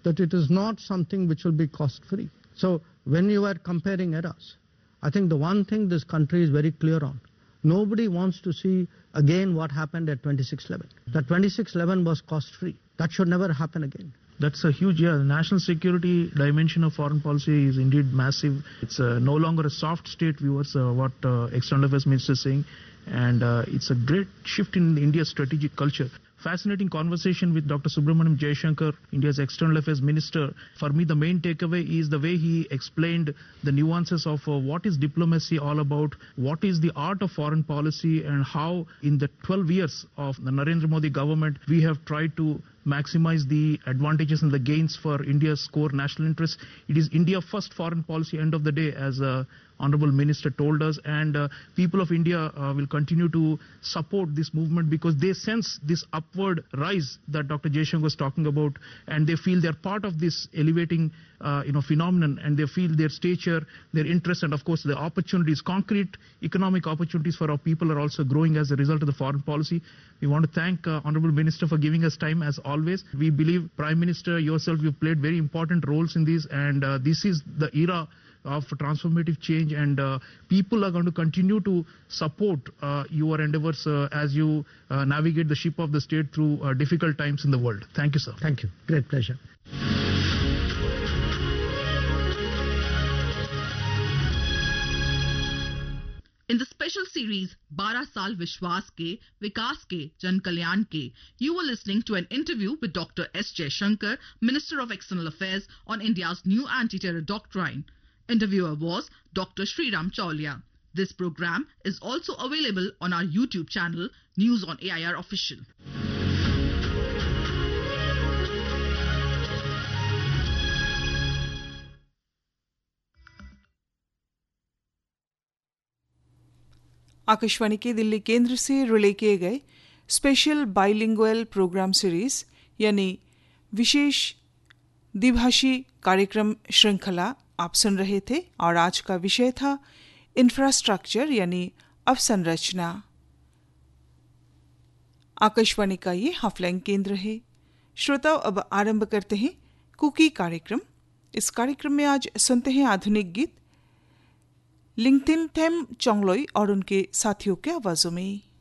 that it is not something which will be cost-free. So when you are comparing eras, I think the one thing this country is very clear on, nobody wants to see again what happened at 2611. That 2611 was cost-free. That should never happen again. That's a huge, the national security dimension of foreign policy is indeed massive. It's no longer a soft state, viewers, what External Affairs Minister is saying. And it's a great shift in India's strategic culture. Fascinating conversation with Dr. Subramaniam Jaishankar, India's External Affairs Minister. For me, the main takeaway is the way he explained the nuances of what is diplomacy all about, what is the art of foreign policy, and how in the 12 years of the Narendra Modi government, we have tried to maximize the advantages and the gains for India's core national interests. It is India first foreign policy end of the day, as Honorable Minister told us, and people of India will continue to support this movement because they sense this upward rise that Dr. Jaishankar was talking about, and they feel they're part of this elevating phenomenon, and they feel their stature, their interest, and of course the opportunities, concrete economic opportunities for our people are also growing as a result of the foreign policy. We want to thank Honorable Minister for giving us time as always. We believe Prime Minister, yourself, you've played very important roles in this, and this is the era of transformative change, and people are going to continue to support your endeavors as you navigate the ship of the state through difficult times in the world. Thank you, sir. Thank you. Great pleasure. In the special series 12 Saal Vishwas Ke, Vikas Ke, Jan Kalyan Ke, you were listening to an interview with Dr. S. Jaishankar, Minister of External Affairs, on India's new anti-terror doctrine. Interviewer was Dr. Sriram Chaulia. This program is also available on our YouTube channel, News on AIR Official. Akashvani के दिल्ली केंद्र से relay किए गए special bilingual programme series यानी विशेष द्विभाषी कार्यक्रम श्रृंखला आप सुन रहे थे, और आज का विषय था इंफ्रास्ट्रक्चर यानी अवसंरचना। आकाशवाणी का ये हाफलैंग केंद्र है। श्रोताओ, अब आरंभ करते हैं कुकी कार्यक्रम। इस कार्यक्रम में आज सुनते हैं आधुनिक गीत लिंगथिन थेम चोंगलोई और उनके साथियों के आवाजों में।